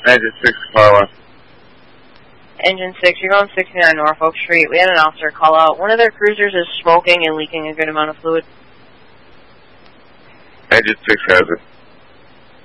Engine 6, Carla. Engine 6, you're going 69 Norfolk Street. We had an officer call out. One of their cruisers is smoking and leaking a good amount of fluid. Engine 6 has it.